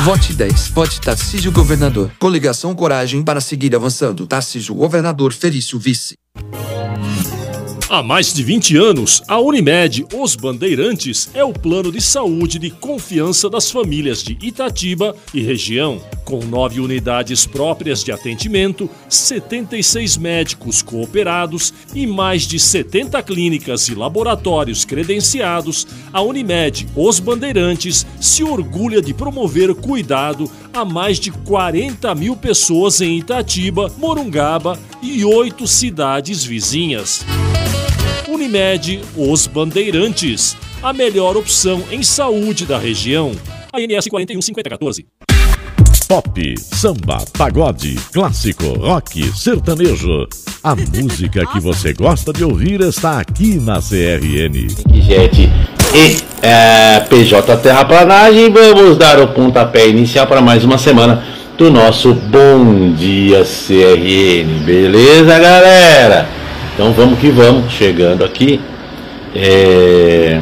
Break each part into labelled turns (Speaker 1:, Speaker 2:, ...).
Speaker 1: Vote 10. Vote Tarcísio Governador. Coligação Coragem para seguir avançando. Tarcísio Governador, Felício Vice.
Speaker 2: Há mais de 20 anos, a Unimed Os Bandeirantes é o plano de saúde de confiança das famílias de Itatiba e região. Com 9 unidades próprias de atendimento, 76 médicos cooperados e mais de 70 clínicas e laboratórios credenciados, a Unimed Os Bandeirantes se orgulha de promover cuidado a mais de 40 mil pessoas em Itatiba, Morungaba e 8 cidades vizinhas. Unimed Os Bandeirantes, a melhor opção em saúde da região. ANS 415014.
Speaker 3: Pop, samba, pagode, clássico, rock, sertanejo. A música que você gosta de ouvir está aqui na CRN.
Speaker 4: Gente, e PJ Terraplanagem, vamos dar o pontapé inicial para mais uma semana do nosso Bom Dia CRN. Beleza, galera? Então vamos que vamos, chegando aqui. Deixa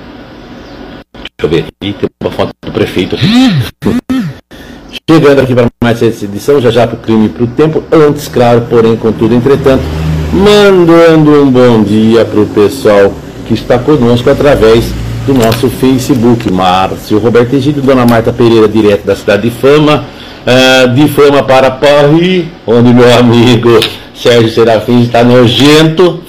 Speaker 4: eu ver, tem uma foto do prefeito aqui. Chegando aqui para mais essa edição, já para o clima e para o tempo. Antes, claro, porém, contudo, entretanto, mandando um bom dia para o pessoal que está conosco através do nosso Facebook. Márcio Roberto Egídio, Dona Marta Pereira, direto da cidade de Fama para Paris, onde meu amigo Sérgio Serafim está nojento.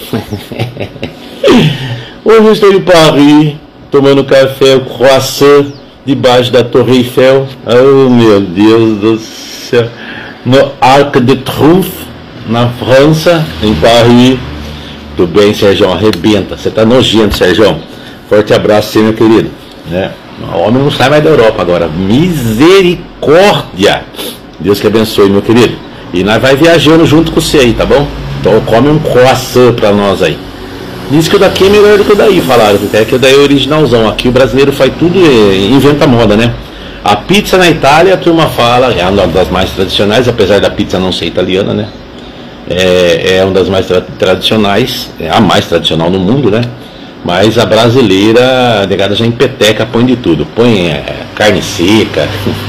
Speaker 4: Hoje eu estou em Paris, tomando café, o croissant, debaixo da Torre Eiffel. Oh, meu Deus do céu. No Arc de Triomphe, na França, em Paris. Tudo bem, Sérgio? Arrebenta. Você está nojento, Sérgio. Forte abraço, meu querido. Né? O homem não sai mais da Europa agora. Misericórdia. Deus que abençoe, meu querido. E nós vai viajando junto com você aí, tá bom? Então come um croissant pra nós aí. Diz que o daqui é melhor do que o daí, falaram. Até que o daí é originalzão. Aqui o brasileiro faz tudo e inventa moda, né? A pizza na Itália, a turma fala, é uma das mais tradicionais, apesar da pizza não ser italiana, né? É uma das mais tradicionais, é a mais tradicional no mundo, né? Mas a brasileira, a negada já empeteca, põe de tudo. Põe carne seca.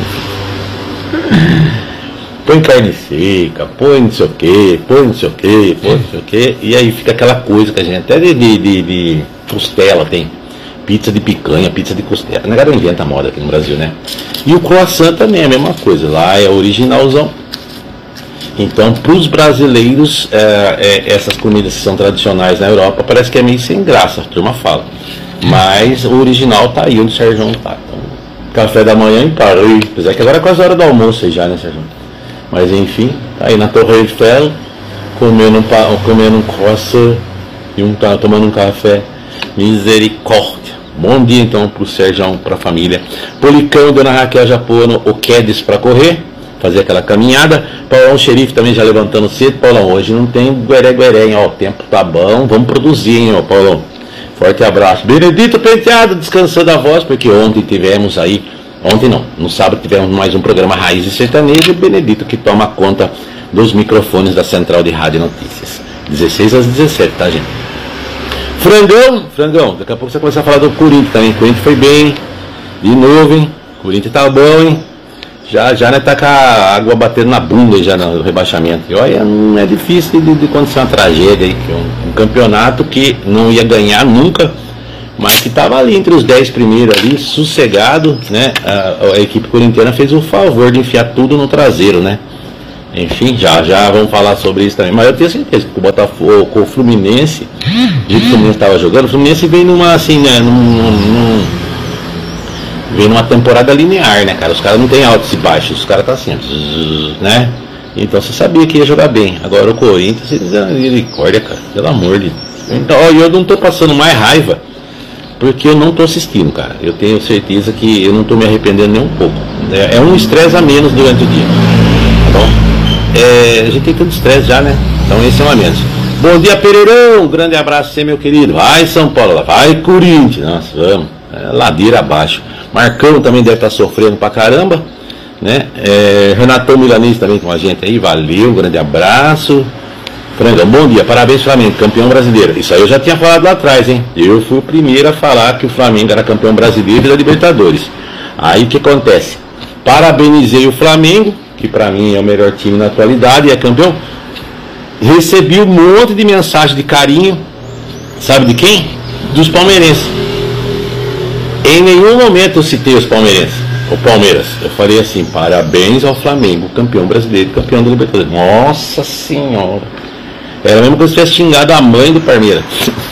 Speaker 4: Põe carne seca, põe não sei o que, põe não sei o que, põe não sei o que, e aí fica aquela coisa que a gente até de costela tem, pizza de picanha, pizza de costela, a negada inventa moda aqui no Brasil, né? E o croissant também é a mesma coisa, lá é originalzão. Então, para os brasileiros, essas comidas que são tradicionais na Europa, parece que é meio sem graça, a turma fala, mas o original tá aí, onde o Sérgio tá. Então, café da manhã em Paris, apesar que agora é quase a hora do almoço aí já, né, Sérgio? Mas enfim, tá aí na Torre Eiffel, comendo um croissant e tomando um café. Misericórdia. Bom dia então pro Sérgio, pra família. Policão, Dona Raquel já pondo o Quedes pra correr, fazer aquela caminhada. Paulão Xerife também já levantando cedo. Paulão, hoje não tem gueré, hein? Ó, o tempo tá bom, vamos produzir, hein, ó, Paulão. Forte abraço. Benedito Penteado, descansando a voz, porque ontem tivemos aí. Ontem não, no sábado tivemos mais um programa Raiz e Sertanejo, e o Benedito que toma conta dos microfones da Central de Rádio Notícias. 16 às 17, tá, gente? Frangão, daqui a pouco você começa a falar do Corinthians também. O Corinthians foi bem, de novo, hein? O Corinthians tá bom, hein? Já né, tá com a água batendo na bunda já no rebaixamento. E olha, não é difícil de acontecer uma tragédia aí, que um campeonato que não ia ganhar nunca, mas que estava ali entre os 10 primeiros ali, sossegado, né? A equipe corintiana fez o favor de enfiar tudo no traseiro, né? Enfim, já vamos falar sobre isso também. Mas eu tenho certeza que o Botafogo, com o Fluminense, o jeito que o Fluminense estava jogando, o Fluminense vem numa, assim, né? Vem numa temporada linear, né, cara? Os caras não tem altos e baixos, os caras tá assim, né? Então você sabia que ia jogar bem. Agora o Corinthians, misericórdia, cara, pelo amor de Deus. Então, eu não tô passando mais raiva, porque eu não estou assistindo, cara. Eu tenho certeza que eu não estou me arrependendo nem um pouco. É um estresse a menos durante o dia. Tá bom? A gente tem tanto estresse já, né? Então esse é um a menos. Bom dia, Pereirão. Um grande abraço, você, meu querido. Vai, São Paulo. Vai, Corinthians. Nossa, vamos. Ladeira abaixo. Marcão também deve estar sofrendo pra caramba, né? Renatão Milanês também com a gente aí. Valeu, um grande abraço. Frangão, bom dia, parabéns Flamengo, campeão brasileiro. Isso aí eu já tinha falado lá atrás, hein? Eu fui o primeiro a falar que o Flamengo era campeão brasileiro e da Libertadores. Aí o que acontece? Parabenizei o Flamengo, que para mim é o melhor time na atualidade e é campeão. Recebi um monte de mensagem de carinho, sabe de quem? Dos palmeirenses. Em nenhum momento eu citei os palmeirenses, o Palmeiras. Eu falei assim: parabéns ao Flamengo, campeão brasileiro, campeão da Libertadores. Nossa Senhora, era mesmo que eu tivesse xingado a mãe do Palmeiras.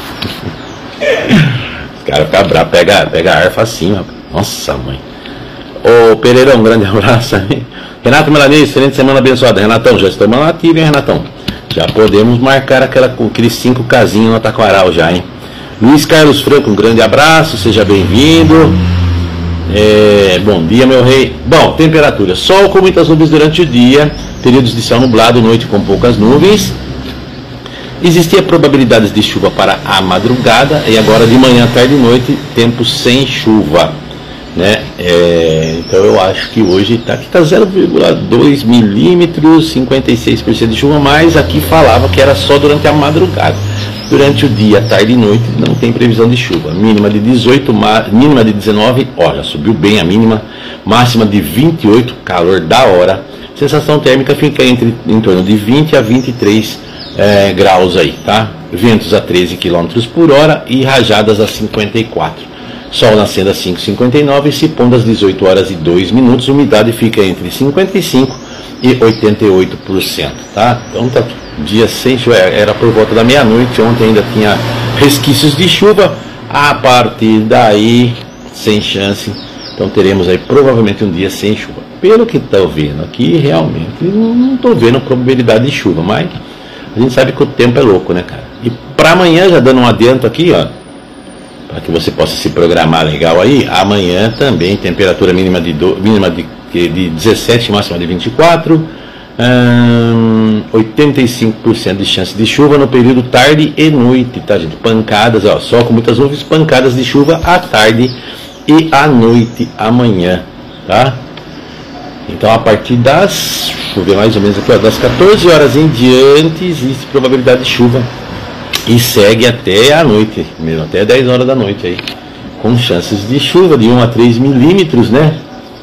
Speaker 4: Os caras ficam bravos, pega a arfa assim, ó. Nossa mãe. Ô Pereira, um grande abraço aí. Renato Melanês, excelente semana abençoada. Renatão, já estamos na ativa, hein, Renatão? Já podemos marcar aqueles 5 casinhos no Taquaral já, hein? Luiz Carlos Franco, um grande abraço, seja bem-vindo. Bom dia, meu rei. Bom, temperatura: sol com muitas nuvens durante o dia, períodos de céu nublado, noite com poucas nuvens. Existia probabilidades de chuva para a madrugada e agora de manhã, tarde e noite, tempo sem chuva, né? Então eu acho que hoje tá 0,2 milímetros, 56% de chuva, mas aqui falava que era só durante a madrugada. Durante o dia, tarde e noite, não tem previsão de chuva. Mínima de 18, mínima de 19, olha, subiu bem a mínima. Máxima de 28, calor da hora. Sensação térmica fica em torno de 20 a 23 graus aí, tá? Ventos a 13 km por hora e rajadas a 54. Sol nascendo a 5h59 e se pondo às 18 horas e 2 minutos. Umidade fica entre 55% e 88%, tá? Então tá dia sem chuva, era por volta da meia-noite, ontem ainda tinha resquícios de chuva, a partir daí sem chance, então teremos aí provavelmente um dia sem chuva. Pelo que estou vendo aqui, realmente não estou vendo probabilidade de chuva, mas a gente sabe que o tempo é louco, né, cara? E para amanhã, já dando um adianto aqui, ó, para que você possa se programar legal aí, amanhã também temperatura mínima de 17, máxima de 24, 85% de chance de chuva no período tarde e noite, tá, gente? Pancadas, ó, sol com muitas nuvens, pancadas de chuva à tarde e à noite amanhã, tá? Então a partir das, deixa eu ver mais ou menos aqui, ó, das 14 horas em diante existe probabilidade de chuva e segue até a noite, mesmo até 10 horas da noite aí, com chances de chuva de 1 a 3 milímetros, né?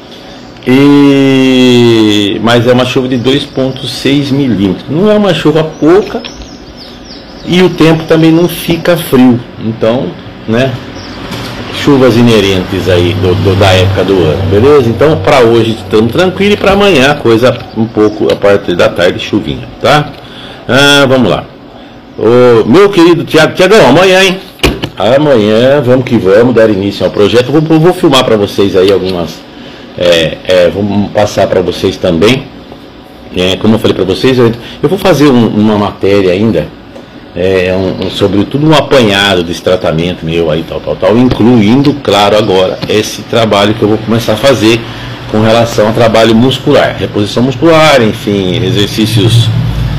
Speaker 4: Mas é uma chuva de 2,6 milímetros. Não é uma chuva pouca e o tempo também não fica frio. Então, né? Chuvas inerentes aí da época do ano, beleza? Então, para hoje estamos tranquilos e para amanhã a coisa um pouco a partir da tarde chuvinha, tá? Vamos lá. O meu querido Tiagão, amanhã, hein? Amanhã, vamos que vamos dar início ao projeto. Vou filmar para vocês aí algumas. Vamos passar para vocês também, como eu falei para vocês, eu vou fazer uma matéria ainda sobre tudo, um apanhado desse tratamento meu aí, tal, incluindo, claro, agora esse trabalho que eu vou começar a fazer com relação ao trabalho muscular, reposição muscular, enfim, exercícios,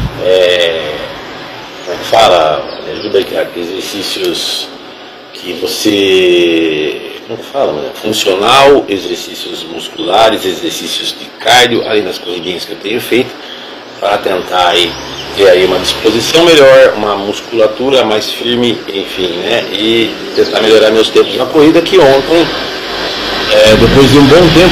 Speaker 4: como fala, ajuda aqui, exercícios que você... Como fala, né? Funcional, exercícios musculares, exercícios de cardio, além das corridinhas que eu tenho feito, para tentar aí ter aí uma disposição melhor, uma musculatura mais firme, enfim, né? E tentar melhorar meus tempos na corrida, que ontem, depois de um bom tempo,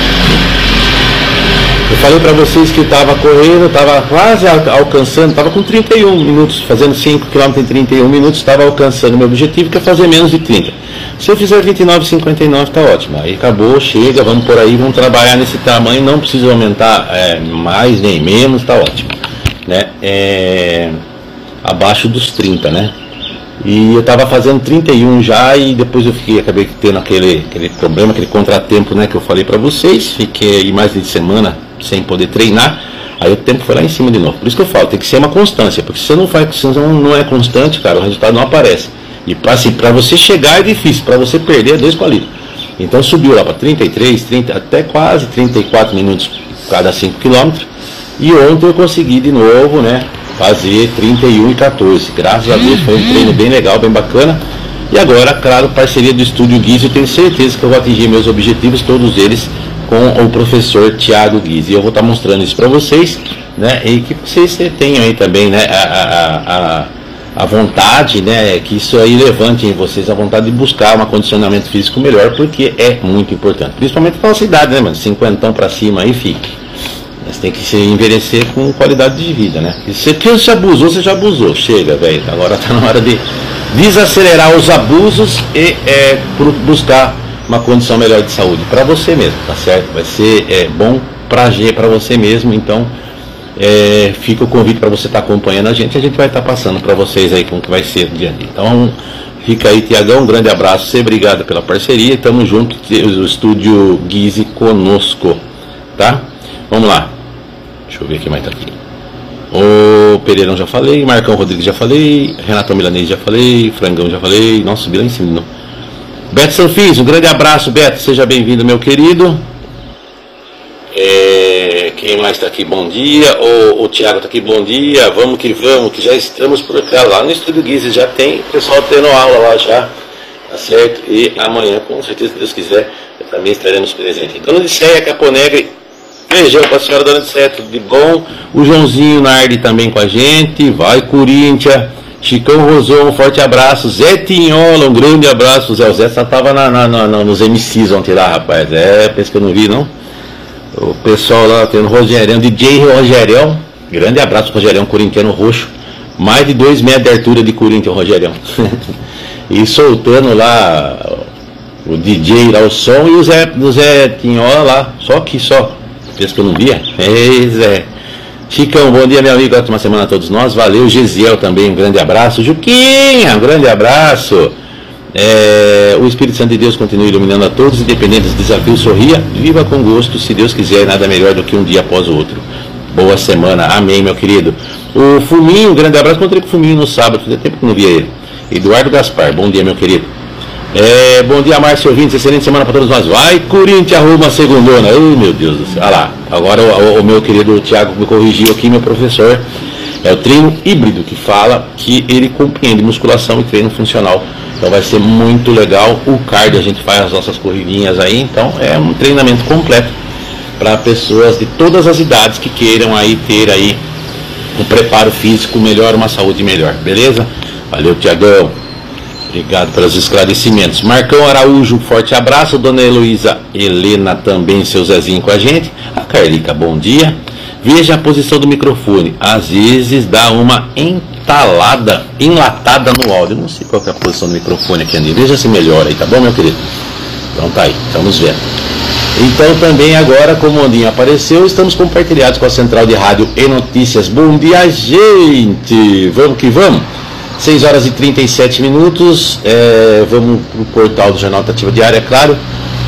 Speaker 4: eu falei para vocês que estava correndo, estava quase alcançando, estava com 31 minutos, fazendo 5 km em 31 minutos, estava alcançando meu objetivo, que é fazer menos de 30. Se eu fizer 29,59 tá ótimo, aí acabou, chega, vamos por aí, vamos trabalhar nesse tamanho, não precisa aumentar mais nem menos, tá ótimo, né? Abaixo dos 30, né? E eu estava fazendo 31 já e depois acabei tendo aquele problema, aquele contratempo, né, que eu falei para vocês, fiquei aí mais de semana sem poder treinar, aí o tempo foi lá em cima de novo. Por isso que eu falo, tem que ser uma constância, porque se você não é constante, cara, o resultado não aparece. E assim, para você chegar é difícil, para você perder é 2 palitos. Então subiu lá para 33, 30, até quase 34 minutos cada 5 km. E ontem eu consegui de novo, né, fazer 31 e 14. Graças a Deus, foi um treino bem legal, bem bacana. E agora, claro, parceria do Estúdio Guise, eu tenho certeza que eu vou atingir meus objetivos, todos eles, com o professor Thiago Guise. E eu vou estar mostrando isso para vocês, né, e que vocês tenham aí também, né, a vontade, né, que isso aí levante em vocês a vontade de buscar um acondicionamento físico melhor, porque é muito importante, principalmente para a nossa idade, né, mano, 50 para cima aí fique. Você tem que se envelhecer com qualidade de vida, né? E se você já abusou, chega, velho, agora tá na hora de desacelerar os abusos e buscar uma condição melhor de saúde para você mesmo, tá certo? Vai ser bom para você mesmo, então fica o convite para você estar acompanhando a gente vai estar passando para vocês aí como que vai ser o dia a dia. Então fica aí, Tiagão, um grande abraço, você obrigado pela parceria e tamo junto, o Estúdio Guise conosco, tá? Vamos lá, deixa eu ver quem mais tá aqui. O Pereirão já falei, Marcão Rodrigues já falei, Renato Milanês já falei, Frangão já falei, nossa, subi lá em cima não. Beto Sanfis, um grande abraço, Beto, seja bem-vindo, meu querido. Quem mais está aqui? Bom dia. O Thiago está aqui, bom dia. Vamos, que já estamos por cá. Lá no Estúdio Guise já tem o pessoal tendo aula lá já, tá certo? E amanhã, com certeza, se Deus quiser, também estaremos presentes. Dona de Ceia, Caponegre, beijão para a senhora Dona de Ceia, tudo de bom. O Joãozinho Nardi também com a gente. Vai, Corinthians. Chicão Rosão, um forte abraço. Zé Tinhola, um grande abraço. O Zé só estava nos MCs ontem lá, rapaz. Pensa que eu não vi, não? O pessoal lá tem o Rogerião, DJ Rogerião, grande abraço pro Rogerião, corintiano roxo, mais de 2 metros de altura de Corinthians, Rogerião. E soltando lá o DJ lá, o som, e o Zé Tinhola lá, só, pensa que eu não via? Zé. Chicão, bom dia, meu amigo, ótima semana a todos nós, valeu. Gesiel também, um grande abraço. Juquinha, um grande abraço. O Espírito Santo de Deus continue iluminando a todos, independente dos desafios, sorria, viva com gosto, se Deus quiser, nada melhor do que um dia após o outro. Boa semana, amém, meu querido. O Fuminho, um grande abraço, encontrei com o Fuminho no sábado, fazia tempo que não via ele. Eduardo Gaspar, bom dia, meu querido. Bom dia, Márcio ouvintes, excelente semana para todos nós. Vai, Corinthians, arruma a segundona. Ai, meu Deus do céu. Olha lá, agora o meu querido Thiago me corrigiu aqui, meu professor. É o treino híbrido, que fala que ele compreende musculação e treino funcional. Então vai ser muito legal. O cardio, a gente faz as nossas corridinhas aí. Então é um treinamento completo para pessoas de todas as idades que queiram aí ter aí um preparo físico melhor, uma saúde melhor. Beleza? Valeu, Tiagão. Obrigado pelos esclarecimentos. Marcão Araújo, forte abraço. Dona Heloísa Helena também, seu Zezinho com a gente. A Carlica, bom dia. Veja a posição do microfone. Às vezes dá uma enlatada no áudio. Não sei qual que é a posição do microfone aqui, André. Veja se melhora aí, tá bom, meu querido? Então tá aí, estamos vendo. Então também agora, como o Ondinho apareceu, estamos compartilhados com a Central de Rádio e Notícias. Bom dia, gente! Vamos que vamos! 6 horas e 37 minutos. Vamos pro portal do Jornal Tentativa Diária, é claro.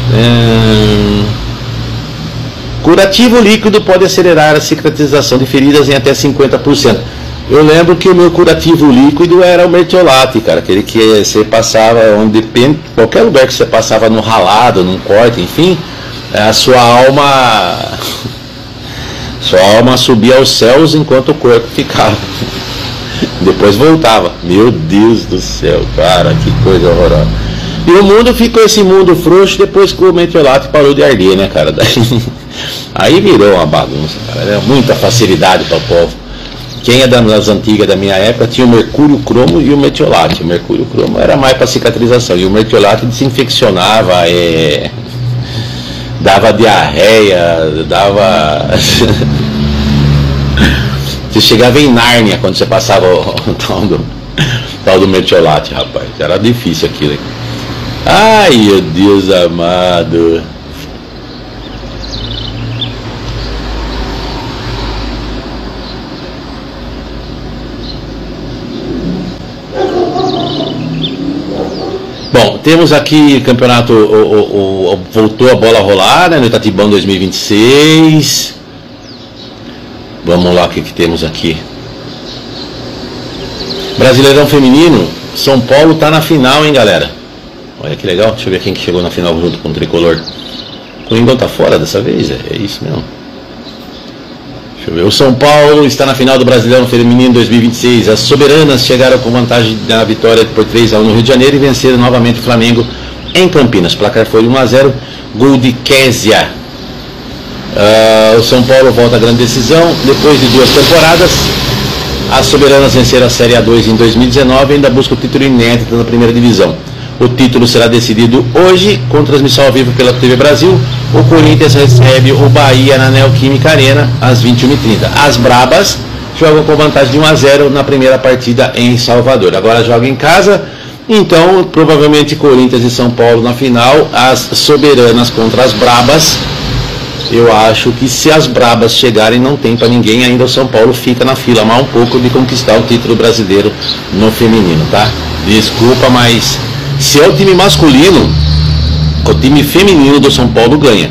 Speaker 4: Curativo líquido pode acelerar a cicatrização de feridas em até 50%. Eu lembro que o meu curativo líquido era o mertiolate, cara. Aquele que você passava, onde depende, qualquer lugar que você passava no ralado, num corte, enfim, a sua alma subia aos céus enquanto o corpo ficava. Depois voltava. Meu Deus do céu, cara, que coisa horrorosa. E o mundo ficou esse mundo frouxo depois que o mertiolate parou de arder, né, cara? Aí virou uma bagunça, cara. Era muita facilidade para o povo. Quem é das antigas da minha época tinha o mercúrio cromo e o mertiolate. O mercúrio cromo era mais para cicatrização e o mertiolate desinfeccionava, dava diarreia, dava... Você chegava em Nárnia quando você passava o tal do mertiolate, rapaz. Era difícil aquilo, hein? Ai, meu Deus amado. Bom, temos aqui campeonato, voltou a bola a rolar, né, no Itatibão 2026. Vamos lá, o que temos aqui? Brasileirão Feminino, São Paulo tá na final, hein, galera? Olha que legal, deixa eu ver quem que chegou na final junto com o Tricolor. O Coringão tá fora dessa vez, é isso mesmo. Deixa eu ver, o São Paulo está na final do Brasileirão Feminino 2026. As soberanas chegaram com vantagem na vitória por 3-1 no Rio de Janeiro e venceram novamente o Flamengo em Campinas. O placar foi 1-0, gol de Késia. O São Paulo volta à grande decisão depois de 2 temporadas. As Soberanas venceram a Série A2 em 2019 e ainda busca o título inédito na primeira divisão. O título será decidido hoje, com transmissão ao vivo pela TV Brasil. O Corinthians recebe o Bahia na Neoquímica Arena às 21h30. As Brabas jogam com vantagem de 1-0 na primeira partida em Salvador. Agora joga em casa, então provavelmente Corinthians e São Paulo na final. As Soberanas contra as Brabas. Eu acho que se as Brabas chegarem não tem para ninguém, ainda o São Paulo fica na fila mais um pouco de conquistar o título brasileiro no feminino, tá? Desculpa, mas se é o time masculino, o time feminino do São Paulo ganha.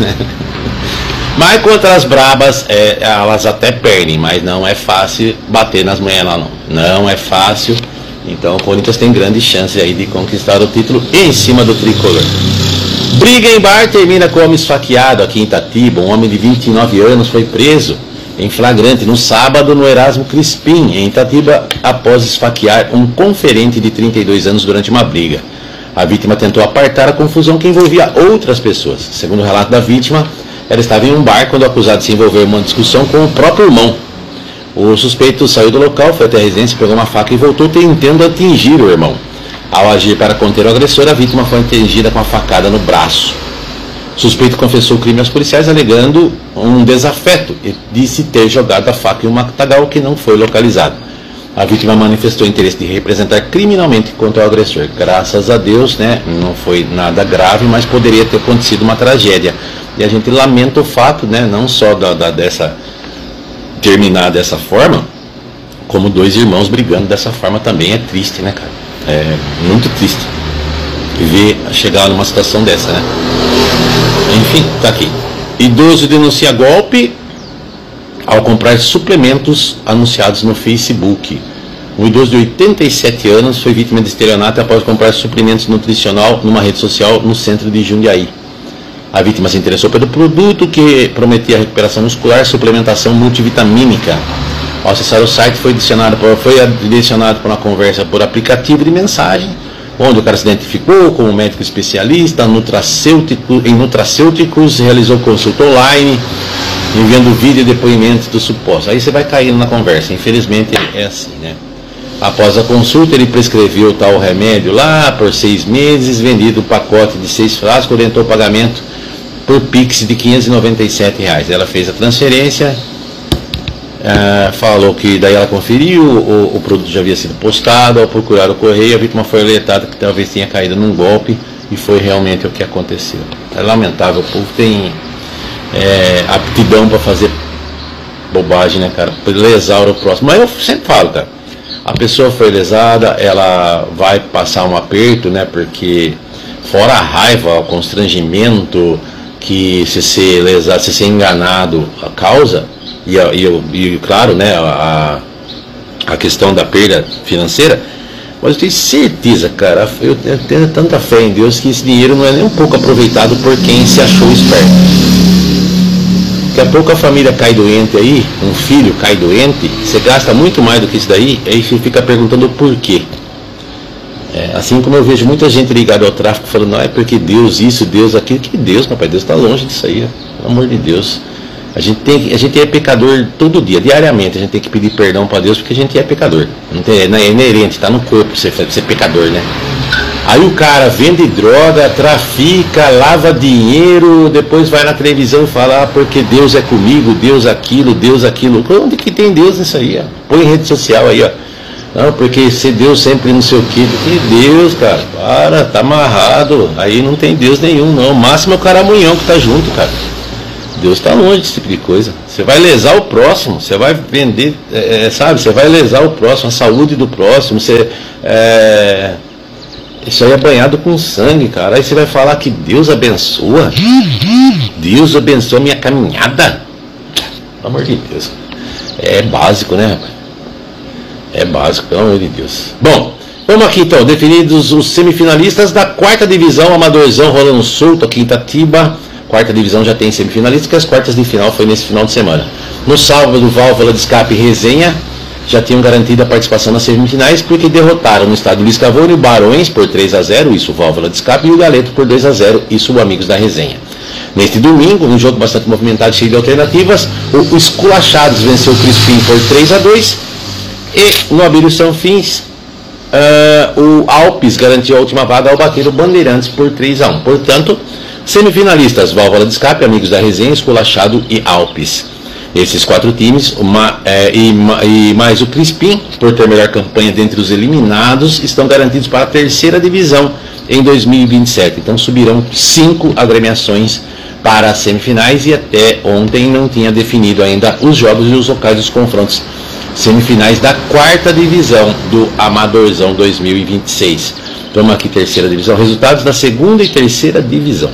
Speaker 4: Mas contra as Brabas, elas até perdem, mas não é fácil bater nas mulheres lá não. Não é fácil. Então o Corinthians tem grande chance aí de conquistar o título em cima do tricolor. Briga em bar termina com homem esfaqueado aqui em Itatiba. Um homem de 29 anos foi preso em flagrante no sábado no Erasmo Crispim, em Itatiba, após esfaquear um conferente de 32 anos durante uma briga. A vítima tentou apartar a confusão que envolvia outras pessoas. Segundo o relato da vítima, ela estava em um bar quando o acusado se envolveu em uma discussão com o próprio irmão. O suspeito saiu do local, foi até a residência, pegou uma faca e voltou tentando atingir o irmão. Ao agir para conter o agressor, a vítima foi atingida com uma facada no braço. O suspeito confessou o crime aos policiais, alegando um desafeto e disse ter jogado a faca em um matagal que não foi localizado. A vítima manifestou interesse de representar criminalmente contra o agressor. Graças a Deus, né, não foi nada grave, mas poderia ter acontecido uma tragédia. E a gente lamenta o fato, né, não só dessa terminar dessa forma, como dois irmãos brigando dessa forma também é triste, né, cara? É muito triste ver chegar numa situação dessa, né? Enfim, tá aqui. Idoso denuncia golpe ao comprar suplementos anunciados no Facebook. Um idoso de 87 anos foi vítima de estelionato após comprar suplementos nutricional numa rede social no centro de Jundiaí. A vítima se interessou pelo produto que prometia recuperação muscular, suplementação multivitamínica. Ao acessar o site foi direcionado para uma conversa por aplicativo de mensagem, onde o cara se identificou como médico especialista em nutracêuticos, realizou consulta online, enviando vídeo e depoimentos do suposto. Aí você vai caindo na conversa, infelizmente é assim, né? Após a consulta, ele prescreveu tal remédio lá por 6 meses, vendido um pacote de 6 frascos, orientou o pagamento por Pix de R$597. Ela fez a transferência, falou que daí ela conferiu, o produto já havia sido postado. Ao procurar o correio, a vítima foi alertada que talvez tenha caído num golpe, e foi realmente o que aconteceu. É lamentável, o povo tem aptidão para fazer bobagem, né, cara? Lesar o próximo. Mas eu sempre falo, cara, a pessoa foi lesada, ela vai passar um aperto, né? Porque fora a raiva, o constrangimento que se ser lesado, se ser enganado a causa, e claro, né, a questão da perda financeira, mas eu tenho certeza, cara, eu tenho tanta fé em Deus que esse dinheiro não é nem um pouco aproveitado por quem se achou esperto. Daqui a pouco a família cai doente aí, um filho cai doente, você gasta muito mais do que isso daí, aí você fica perguntando o porquê. Assim como eu vejo muita gente ligada ao tráfico falando, não é porque Deus isso, Deus aquilo. Que Deus, papai, Deus está longe disso aí, pelo amor de Deus. A gente é pecador todo dia, diariamente a gente tem que pedir perdão para Deus, porque a gente é pecador. Não é inerente, está no corpo ser pecador, né? Aí o cara vende droga, trafica, lava dinheiro, depois vai na televisão e fala, porque Deus é comigo, Deus aquilo. Onde que tem Deus nisso aí? Ó? Põe em rede social aí, ó. Não, porque se Deus sempre não sei o que. Que Deus, cara, tá amarrado. Aí não tem Deus nenhum, não. O máximo é o caramunhão que tá junto, cara. Deus tá longe desse tipo de coisa. Você vai lesar o próximo, você vai vender, sabe? Você vai lesar o próximo, a saúde do próximo. Isso aí é banhado com sangue, cara. Aí você vai falar que Deus abençoa. Deus abençoa a minha caminhada. Pelo amor de Deus. É básico, né, rapaz? É básico, pelo amor de Deus. Bom, vamos aqui então. Definidos os semifinalistas da 4ª divisão, amadorzão rolando solto aqui em Itatiba. 4ª divisão já tem semifinalistas, que as quartas de final foi nesse final de semana. No sábado, Válvula de Escape e Resenha já tinham garantido a participação nas semifinais, porque derrotaram no estádio Luiz Cavone o Barões por 3-0, isso o Válvula de Escape, e o Galeto por 2-0, isso o Amigos da Resenha. Neste domingo, um jogo bastante movimentado, cheio de alternativas, o Esculachados venceu o Crispim por 3-2, E no Abílio São Fins, o Alpes garantiu a última vaga ao bater o Bandeirantes por 3-1. Portanto, semifinalistas, Válvula de Escape, Amigos da Resenha, Esculachado e Alpes. Esses 4 times, e mais o Crispim, por ter melhor campanha dentre os eliminados, estão garantidos para a 3ª divisão em 2027. Então subirão 5 agremiações para as semifinais, e até ontem não tinha definido ainda os jogos e os locais dos confrontos semifinais da 4ª divisão do Amadorzão 2026. Vamos aqui, 3ª divisão, resultados da 2ª e 3ª divisão.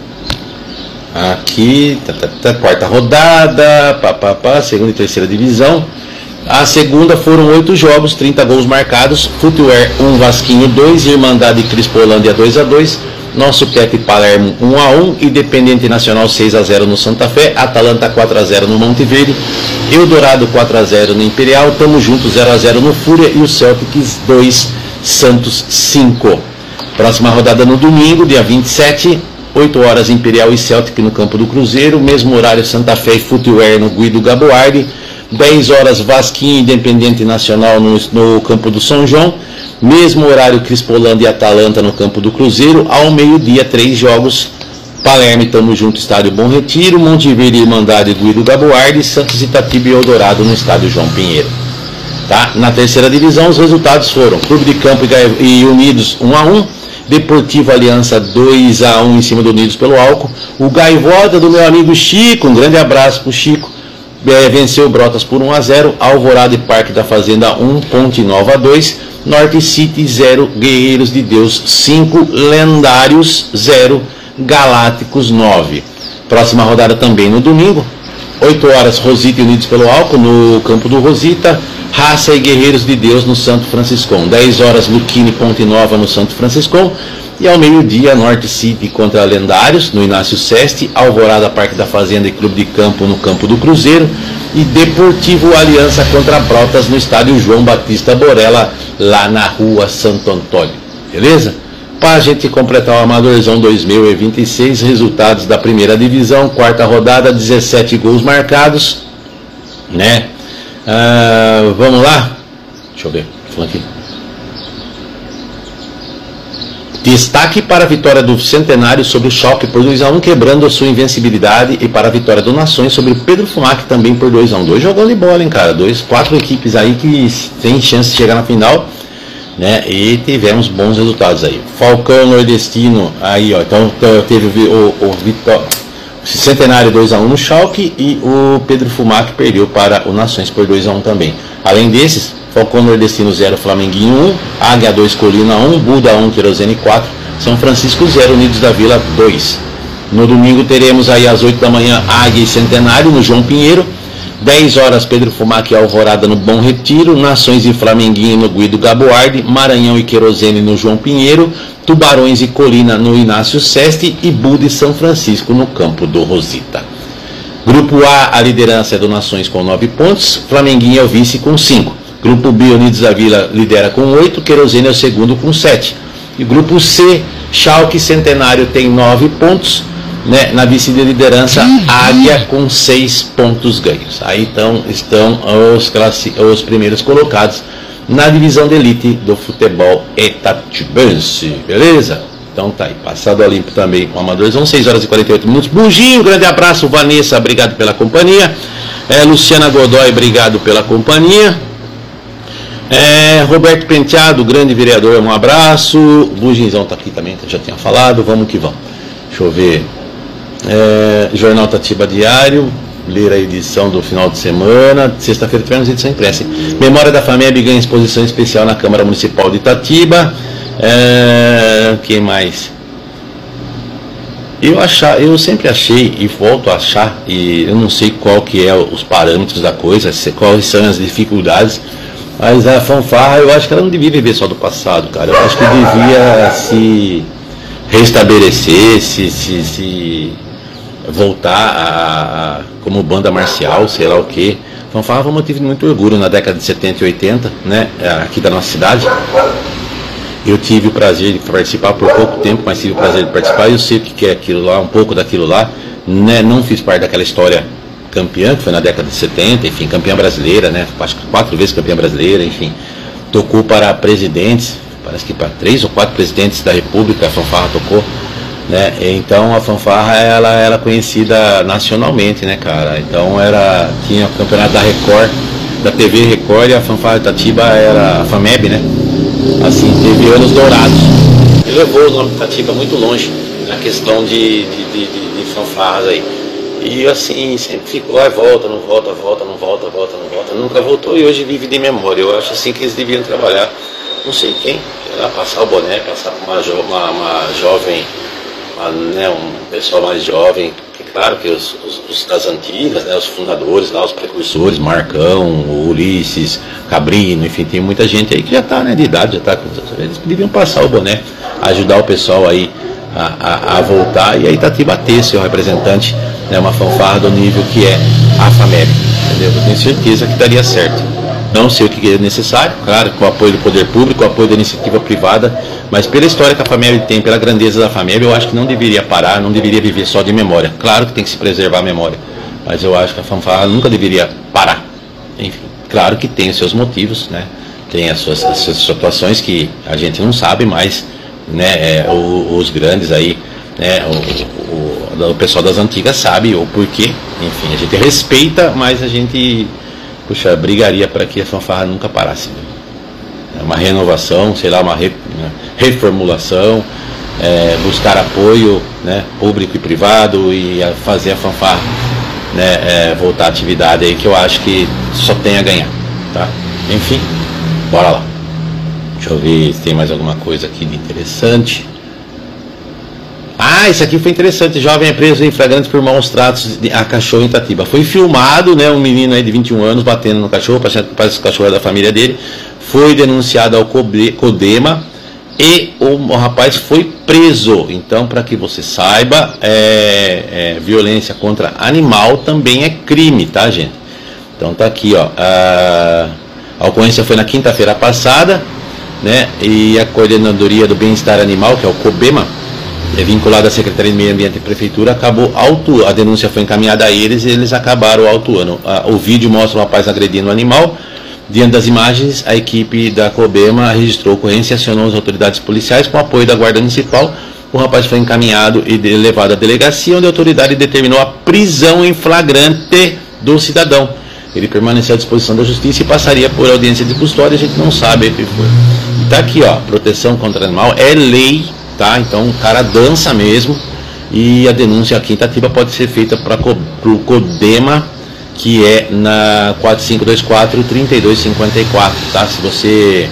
Speaker 4: Aqui, 4ª rodada, 2ª e 3ª divisão. A segunda foram 8 jogos, 30 gols marcados. Footwear 1, Vasquinho 2, Irmandade Crispolândia 2-2, Nosso Pepe Palermo 1-1, Independente Nacional 6-0 no Santa Fé, Atalanta 4-0 no Monte Verde, Eldorado 4-0 no Imperial, Tamo Junto 0-0 no Fúria e o Celtics 2, Santos 5. Próxima rodada no domingo, dia 27, 8 horas Imperial e Celtic no campo do Cruzeiro, mesmo horário Santa Fé e Footwear no Guido Gaboardi, 10 horas Vasquinho Independente Nacional no campo do São João, mesmo horário Crispolândia e Atalanta no campo do Cruzeiro, ao meio-dia 3 jogos, Palermo e Tamo Junto, Estádio Bom Retiro, Monte Verde Irmandade Guido Gaboardi, Santos Itatiba e Eldorado no Estádio João Pinheiro. Tá? Na 3ª divisão os resultados foram Clube de Campo e Unidos 1-1, Deportivo Aliança 2-1 em cima do Unidos pelo Álcool, o Gaivota do meu amigo Chico, um grande abraço pro Chico, venceu o Brotas por 1-0, Alvorada e Parque da Fazenda 1, Ponte Nova 2, Norte City 0, Guerreiros de Deus 5, Lendários 0, Galácticos 9. Próxima rodada também no domingo, 8 horas Rosita e Unidos pelo Álcool no campo do Rosita, Raça e Guerreiros de Deus no Santo Franciscão, 10 horas Luquini e Ponte Nova no Santo Franciscão, e ao meio-dia Norte City contra Lendários no Inácio Seste, Alvorada Parque da Fazenda e Clube de Campo no campo do Cruzeiro, e Deportivo Aliança contra Brotas no estádio João Batista Borella, lá na rua Santo Antônio. Beleza? Para a gente completar o Amadorzão 2026, resultados da 1ª divisão, 4ª rodada, 17 gols marcados, né? Vamos lá? Deixa eu ver, falando aqui. Destaque para a vitória do Centenário sobre o Schalke por 2-1, quebrando a sua invencibilidade, e para a vitória do Nações sobre o Pedro Fumac também por 2-1. 2 jogando de bola, hein, cara? 4 equipes aí que tem chance de chegar na final, né? E tivemos bons resultados aí. Falcão Nordestino, aí, ó. Então teve o Centenário 2-1 no Schalke, e o Pedro Fumac perdeu para o Nações por 2-1 também. Além desses, Falcão Nordestino 0, Flamenguinho 1, Águia 2, Colina 1, Buda 1, Querosene 4, São Francisco 0, Unidos da Vila 2. No domingo teremos aí às 8 da manhã Águia e Centenário no João Pinheiro, 10 horas Pedro Fumac e Alvorada no Bom Retiro, Nações e Flamenguinho no Guido Gaboardi, Maranhão e Querosene no João Pinheiro, Tubarões e Colina no Inácio Seste e Buda e São Francisco no campo do Rosita. Grupo A, a liderança é do Nações com 9 pontos, Flamenguinho é o vice com 5. Grupo B, Unidos da Vila lidera com 8, Querosene é o segundo com 7. E grupo C, Schalke Centenário tem 9 pontos, né? Na vice-liderança, Águia com 6 pontos ganhos. Aí então estão os primeiros colocados na divisão de elite do futebol itatibense, beleza? Então tá aí, passado a limpo também o Amadorzão, 6 horas e 48 minutos. Buginho, grande abraço. Vanessa, obrigado pela companhia. Luciana Godoy, obrigado pela companhia. Roberto Penteado, grande vereador, um abraço. Buginzão tá aqui também, já tinha falado, vamos que vamos. Deixa eu ver. Jornal Itatiba Diário, ler a edição do final de semana. Sexta-feira tivemos edição impressa. Memória da FAMEB ganha exposição especial na Câmara Municipal de Itatiba. Quem mais? Eu sempre achei e volto a achar, e eu não sei qual que é os parâmetros da coisa, quais são as dificuldades, mas a fanfarra, eu acho que ela não devia viver só do passado, cara. Eu acho que devia se restabelecer, se voltar como banda marcial, sei lá o que. Fanfarra foi um motivo de muito orgulho na década de 70 e 80, né, aqui da nossa cidade. Eu tive o prazer de participar por pouco tempo, mas tive o prazer de participar, e eu sei o que é aquilo lá, um pouco daquilo lá, né? Não fiz parte daquela história campeã, que foi na década de 70, enfim, campeã brasileira, né? Acho que 4 vezes campeã brasileira, enfim. Tocou para presidentes, parece que para 3 ou 4 presidentes da República a fanfarra tocou, né? Então a fanfarra ela era conhecida nacionalmente, né, cara? Então tinha o campeonato da Record, da TV Record, e a fanfarra de Itatiba era a FAMEB, né? Assim, teve anos dourados. E levou o nome de Itatiba muito longe na questão de fanfarras aí. E assim, sempre ficou, volta, não volta, nunca voltou, e hoje vive de memória. Eu acho assim que eles deviam trabalhar, não sei quem, passar o boné, passar para uma jovem, né, um pessoal mais jovem, que claro que os das antigas, né, os fundadores lá, os precursores, Marcão, Ulisses, Cabrino, enfim, tem muita gente aí que já está, né, de idade, eles deviam passar o boné, ajudar o pessoal aí a voltar, e aí Itatiba ter seu representante, né, uma fanfarra do nível que é a FAMEB, entendeu? Eu tenho certeza que daria certo. Não sei o que é necessário, claro, com o apoio do poder público, com o apoio da iniciativa privada, mas pela história que a FAMEB tem, pela grandeza da FAMEB, eu acho que não deveria parar, não deveria viver só de memória. Claro que tem que se preservar a memória, mas eu acho que a fanfarra nunca deveria parar. Enfim, claro que tem os seus motivos, né? Tem as suas situações que a gente não sabe, mas, né, os grandes aí, né, o pessoal das antigas sabe o porquê. Enfim, a gente respeita, mas a gente, puxa, brigaria para que a fanfarra nunca parasse. Uma renovação, sei lá, uma reformulação, buscar apoio, né, público e privado, e fazer a fanfarra, né, voltar à atividade aí, que eu acho que só tem a ganhar, tá? Enfim, bora lá. Deixa eu ver se tem mais alguma coisa aqui de interessante. Isso aqui foi interessante. Jovem é preso em flagrante por maus tratos a cachorro em Itatiba. Foi filmado, né, um menino aí de 21 anos batendo no cachorro, parece que o cachorro é da família dele. Foi denunciado ao CODEMA e o rapaz foi preso. Então, para que você saiba, violência contra animal também é crime, tá, gente? Então tá aqui, ó. A ocorrência foi na quinta-feira passada, né? E a Coordenadoria do Bem-Estar Animal, que é o COBEMA, vinculado à Secretaria de Meio Ambiente e Prefeitura, acabou autuando. A denúncia foi encaminhada a eles e eles acabaram autuando. O vídeo mostra o rapaz agredindo o animal. Diante das imagens, a equipe da COBEMA registrou a ocorrência e acionou as autoridades policiais com apoio da Guarda Municipal. O rapaz foi encaminhado e levado à delegacia, onde a autoridade determinou a prisão em flagrante do cidadão. Ele permaneceu à disposição da justiça e passaria por audiência de custódia. A gente não sabe o que foi. E tá aqui, ó, proteção contra animal é lei, tá? Então o cara dança mesmo, e a denúncia aqui em Itatiba pode ser feita para o CODEMA, que é na 4524-3254, tá? Se você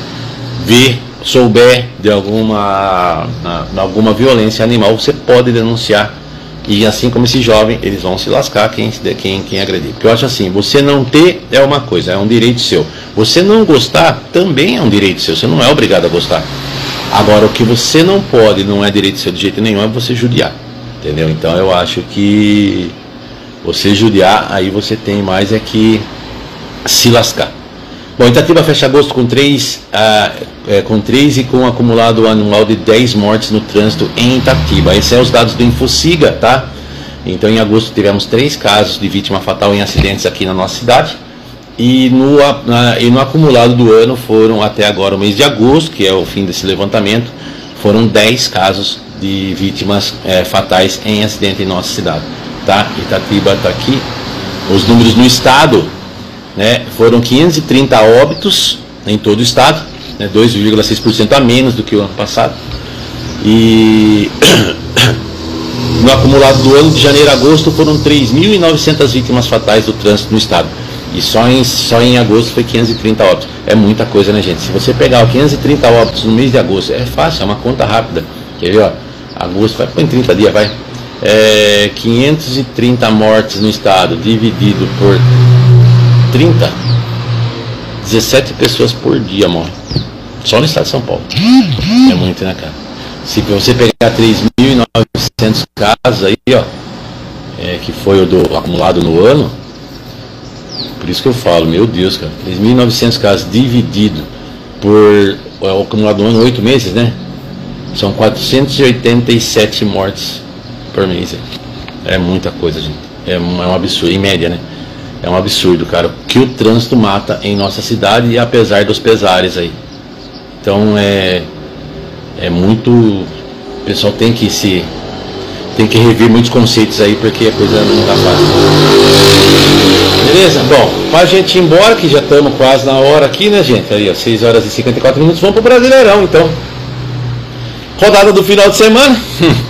Speaker 4: souber de alguma violência animal, você pode denunciar, e assim como esse jovem, eles vão se lascar quem agredir. Porque eu acho assim, você não ter é uma coisa, é um direito seu. Você não gostar também é um direito seu, você não é obrigado a gostar. Agora, o que você não pode, não é direito seu de jeito nenhum, é você judiar, entendeu? Então eu acho que você judiar, aí você tem mais que se lascar. Bom, Itatiba fecha agosto com 3 e com um acumulado anual de 10 mortes no trânsito em Itatiba. Esses são os dados do Infociga, tá? Então em agosto tivemos 3 casos de vítima fatal em acidentes aqui na nossa cidade. E no acumulado do ano foram, até agora, o mês de agosto, que é o fim desse levantamento, foram 10 casos de vítimas fatais em acidente em nossa cidade, tá? Itatiba está aqui. Os números no estado, né, foram 530 óbitos em todo o estado, né, 2,6% a menos do que o ano passado. E no acumulado do ano, de janeiro a agosto, foram 3.900 vítimas fatais do trânsito no estado. E só em agosto foi 530 óbitos. É muita coisa, né, gente? Se você pegar 530 óbitos no mês de agosto, é fácil, é uma conta rápida. Quer ver, ó? Agosto, vai põe 30 dias, vai. 530 mortes no estado, dividido por 30, 17 pessoas por dia morrem. Só no estado de São Paulo. É muito, né, cara? Se você pegar 3.900 casos aí, ó, que foi o do acumulado no ano, por isso que eu falo, meu Deus, cara, 3.900 casos dividido por o acumulado do ano, 8 meses, né? São 487 mortes por mês. É muita coisa, gente. É um absurdo, em média, né? É um absurdo, cara, o que o trânsito mata em nossa cidade, e apesar dos pesares aí. Então é muito... O pessoal tem que rever muitos conceitos aí, porque a coisa não tá fácil. Beleza? Bom, pra gente ir embora, que já estamos quase na hora aqui, né, gente? Aí, ó, 6 horas e 54 minutos, vamos pro Brasileirão, então. Rodada do final de semana,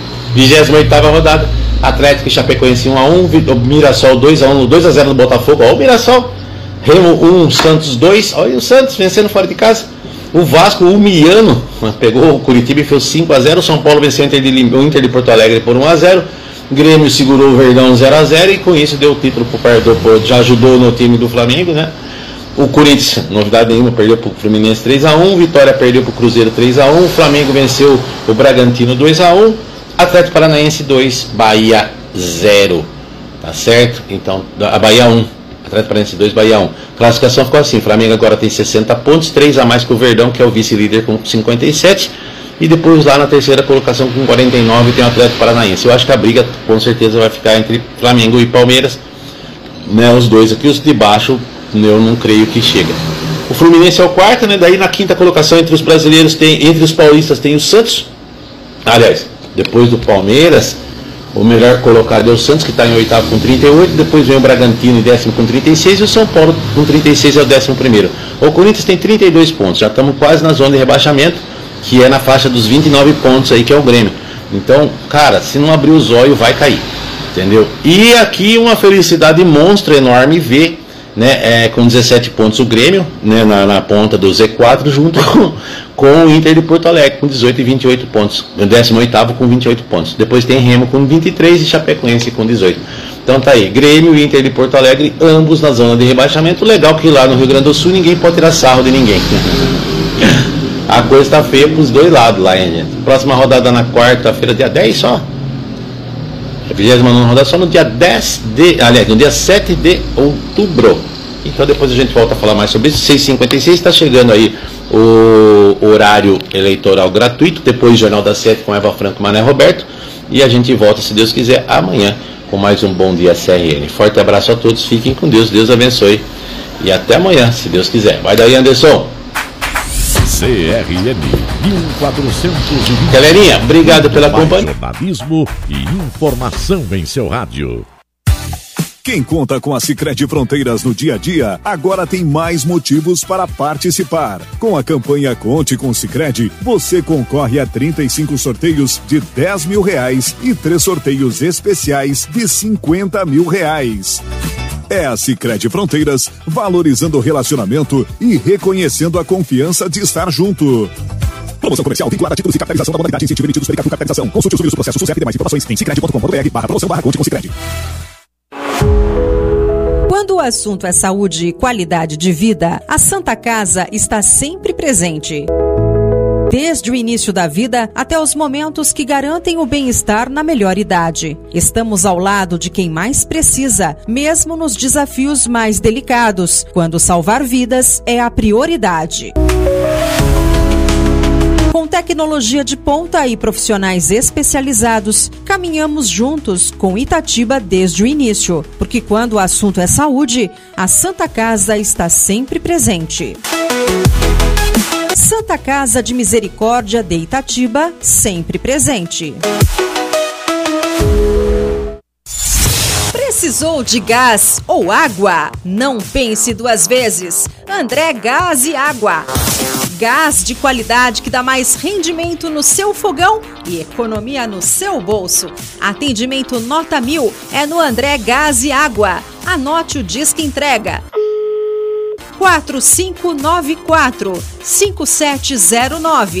Speaker 4: 28ª rodada, Atlético e Chapecoense 1-1, Mirassol 2-1, 2-0 no Botafogo, ó o Mirassol, Remo 1, Santos 2, olha o Santos vencendo fora de casa, o Vasco humilhando, pegou o Curitiba e fez 5-0, o São Paulo venceu o Inter de Porto Alegre por 1-0, Grêmio segurou o Verdão 0-0 e com isso deu o título já ajudou no time do Flamengo, né? O Corinthians, novidade nenhuma, perdeu para o Fluminense 3-1, Vitória perdeu para o Cruzeiro 3-1, Flamengo venceu o Bragantino 2-1, Atlético Paranaense 2, Bahia 0, tá certo? Então, a Bahia 1, Atlético Paranaense 2, Bahia 1. Classificação ficou assim, Flamengo agora tem 60 pontos, 3 a mais que o Verdão, que é o vice-líder com 57, e depois lá na terceira colocação com 49 tem o Atlético Paranaense. Eu acho que a briga com certeza vai ficar entre Flamengo e Palmeiras, né? Os dois aqui, os de baixo, eu não creio que chega. O Fluminense é o quarto, né? Daí na quinta colocação entre os brasileiros, entre os paulistas tem o Santos. Aliás, depois do Palmeiras, o melhor colocado é o Santos, que está em oitavo com 38, depois vem o Bragantino em décimo com 36 e o São Paulo com 36 é o 11º. O Corinthians tem 32 pontos, já estamos quase na zona de rebaixamento, que é na faixa dos 29 pontos aí, que é o Grêmio. Então, cara, se não abrir os olhos, vai cair, entendeu? E aqui uma felicidade monstra, enorme, ver, né, com 17 pontos o Grêmio, né, na ponta do Z4, junto com o Inter de Porto Alegre com 18 e 28 pontos, o 18º com 28 pontos, depois tem Remo com 23 e Chapecoense com 18. Então tá aí, Grêmio e Inter de Porto Alegre, ambos na zona de rebaixamento. Legal que lá no Rio Grande do Sul ninguém pode tirar sarro de ninguém. A coisa tá feia pros dois lados lá, hein, gente? Próxima rodada na quarta-feira, dia 10 só. A 29ª rodada só no dia 7 de outubro. Então depois a gente volta a falar mais sobre isso. 6h56, está chegando aí o horário eleitoral gratuito, depois do Jornal das 7 com Eva Franco e Mané Roberto. E a gente volta, se Deus quiser, amanhã com mais um Bom Dia CRN. Forte abraço a todos, fiquem com Deus, Deus abençoe. E até amanhã, se Deus quiser. Vai daí, Anderson.
Speaker 3: CRN 1420.
Speaker 4: Galerinha, obrigado pela companhia.
Speaker 3: Jornalismo e informação em seu rádio.
Speaker 5: Quem conta com a Sicredi Fronteiras no dia a dia, agora tem mais motivos para participar. Com a campanha Conte com Sicredi, você concorre a 35 sorteios de R$10 mil e 3 sorteios especiais de R$50 mil. É a Sicredi Fronteiras, valorizando o relacionamento e reconhecendo a confiança de estar junto. Promoção comercial vinculada a títulos e capitalização da modalidade incentivo emitidos pela capitalização. Consulte os vídeos do processo SUSEP e demais informações em sicredi.com.br/promoção/Conte com Sicredi.
Speaker 6: Quando o assunto é saúde e qualidade de vida, a Santa Casa está sempre presente. Desde o início da vida até os momentos que garantem o bem-estar na melhor idade. Estamos ao lado de quem mais precisa, mesmo nos desafios mais delicados, quando salvar vidas é a prioridade. Com tecnologia de ponta e profissionais especializados, caminhamos juntos com Itatiba desde o início, porque quando o assunto é saúde, a Santa Casa está sempre presente. Santa Casa de Misericórdia de Itatiba, sempre presente. Precisou de gás ou água? Não pense duas vezes. André Gás e Água. Gás de qualidade que dá mais rendimento no seu fogão e economia no seu bolso. Atendimento nota 1000 é no André Gás e Água. Anote o disque entrega. 4594-5709.